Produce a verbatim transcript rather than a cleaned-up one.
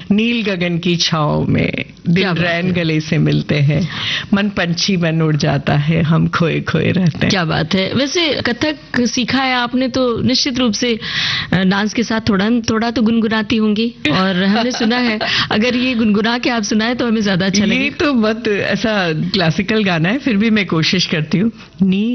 नील गगन की छाँव में दिल रैन गले से मिलते हैं, मन पंछी बन उड़ जाता है, हम खोए खोए रहते हैं। क्या बात है। वैसे कथक सीखा है आपने तो निश्चित रूप से डांस के साथ थोड़ा थोड़ा तो गुनगुनाती होंगी, और हमने सुना है अगर ये गुनगुना के आप सुनाए तो हमें ज्यादा अच्छा लगेगा। ये तो बहुत ऐसा क्लासिकल गाना है, फिर भी मैं कोशिश करती हूँ। नी